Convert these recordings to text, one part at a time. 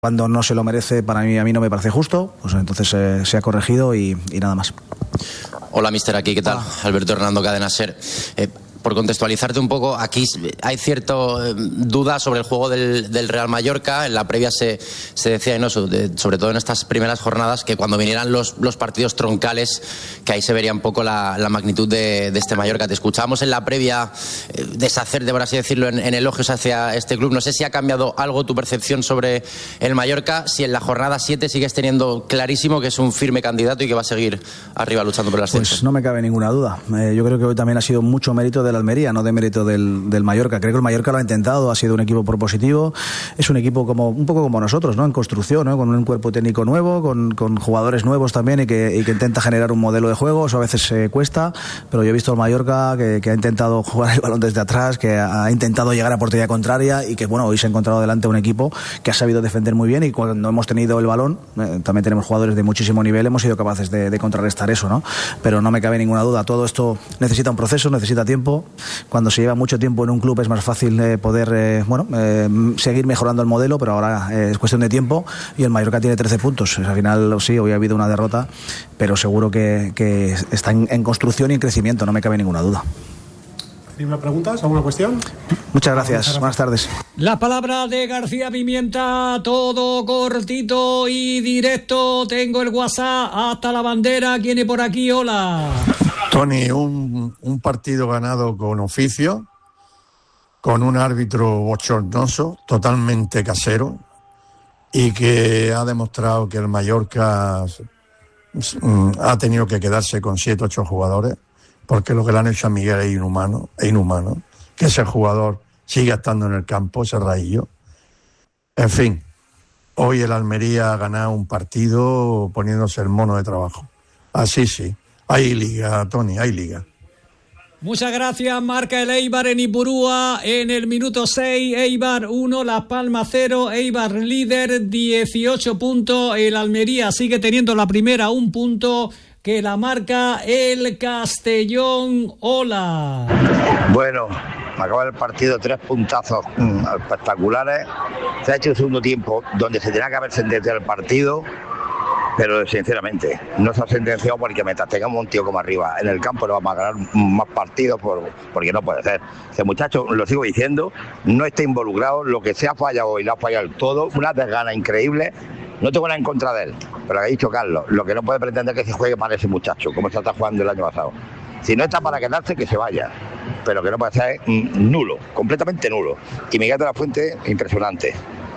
Cuando no se lo merece, a mí no me parece justo, pues entonces se ha corregido y nada más. Hola, mister, aquí, ¿qué tal? Alberto Hernando, Cadena SER. Por contextualizarte un poco, aquí hay cierta duda sobre el juego del Real Mallorca. En la previa se decía, ¿no?, sobre todo en estas primeras jornadas, que cuando vinieran los partidos troncales, que ahí se vería un poco la magnitud de este Mallorca. Te escuchábamos en la previa deshacerte, por así decirlo, en elogios hacia este club. No sé si ha cambiado algo tu percepción sobre el Mallorca, si en la jornada 7 sigues teniendo clarísimo que es un firme candidato y que va a seguir arriba luchando por el ascenso. Pues no me cabe ninguna duda. Yo creo que hoy también ha sido mucho mérito de la Almería, no de mérito del Mallorca. Creo que el Mallorca lo ha intentado, ha sido un equipo propositivo, es un equipo un poco como nosotros, ¿no?, en construcción, ¿no?, con un cuerpo técnico nuevo, con jugadores nuevos también y que intenta generar un modelo de juego. Eso a veces cuesta, pero yo he visto al Mallorca que ha intentado jugar el balón desde atrás, que ha intentado llegar a portería contraria y que, bueno, hoy se ha encontrado delante un equipo que ha sabido defender muy bien, y cuando hemos tenido el balón, también tenemos jugadores de muchísimo nivel, hemos sido capaces de contrarrestar eso, ¿no? Pero no me cabe ninguna duda, todo esto necesita un proceso, necesita tiempo. Cuando se lleva mucho tiempo en un club es más fácil poder seguir mejorando el modelo, pero ahora es cuestión de tiempo, y el Mallorca tiene 13 puntos. Al final, sí, hoy ha habido una derrota, pero seguro que está en construcción y en crecimiento, no me cabe ninguna duda. ¿Alguna preguntas? ¿Alguna cuestión? Muchas gracias. Buenas tardes. La palabra de García Pimienta, todo cortito y directo. Tengo el WhatsApp hasta la bandera. ¿Quién es por aquí? Hola. Tony, un partido ganado con oficio, con un árbitro bochornoso, totalmente casero, y que ha demostrado que el Mallorca ha tenido que quedarse con 7 o 8 jugadores, porque lo que le han hecho a Miguel es inhumano, que ese jugador siga estando en el campo, ese Raillo. En fin, hoy el Almería ha ganado un partido poniéndose el mono de trabajo. Así sí, hay liga, Tony, hay liga. Muchas gracias. Marca el Eibar en Ipurúa en el minuto 6, Eibar 1, Las Palmas 0, Eibar líder, 18 puntos, el Almería sigue teniendo la primera, 1 punto, que la marca el Castellón. Hola. Bueno, acaba el partido, 3 puntazos espectaculares. Se ha hecho el segundo tiempo donde se tenía que haber sentenciado el partido, pero sinceramente no se ha sentenciado, porque mientras tengamos un tío como arriba en el campo no vamos a ganar más partidos, porque no puede ser. Ese muchacho, lo sigo diciendo, no está involucrado. Lo que se ha fallado hoy lo ha fallado todo, una desgana increíble. No tengo nada en contra de él, pero lo que ha dicho Carlos, lo que no puede pretender es que se juegue para ese muchacho, como se está jugando el año pasado. Si no está para quedarse, que se vaya, pero que no puede ser nulo, completamente nulo. Y Miguel de la Fuente, impresionante.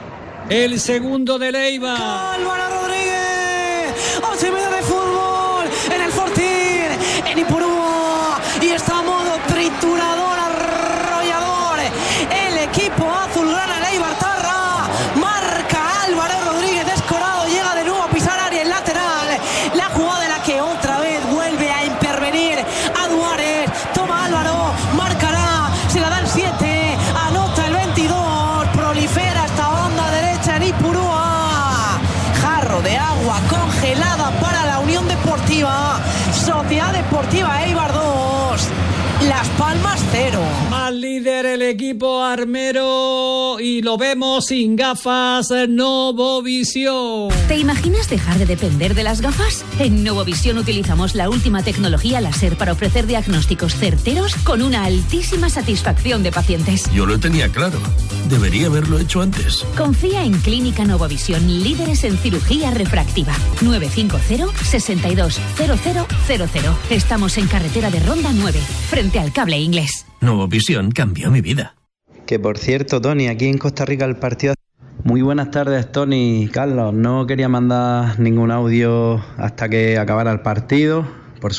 El segundo de Eibar. Álvaro Rodríguez, 11 medio de fútbol, en el Fortín, en Ipurúa, y está a modo triturador, arrollador. El equipo azulgrana, el Eibar Tarra, marca Álvaro Rodríguez, descorado, llega de nuevo a pisar área en lateral. La jugada en la que otra vez vuelve a intervenir a Duárez. Toma Álvaro, marcará, se la da el 7, anota el 22, prolifera esta banda derecha en Ipurúa. Jarro de agua congelada para la Unión Deportiva, Sociedad Deportiva Eibar 2, Las Palmas 0. Más líder el equipo armero, y lo vemos sin gafas, Novovisión. ¿Te imaginas dejar de depender de las gafas? En Novovisión utilizamos la última tecnología láser para ofrecer diagnósticos certeros con una altísima satisfacción de pacientes. Yo lo tenía claro. Debería haberlo hecho antes. Confía en Clínica Novovisión, líderes en cirugía refractiva. 950 62 0000. Estamos en carretera de Ronda 9, frente al Cable Inglés. Novovisión cambió mi vida. Que por cierto, Tony, aquí en Costa Rica el partido... Muy buenas tardes, Tony. Carlos, no quería mandar ningún audio hasta que acabara el partido,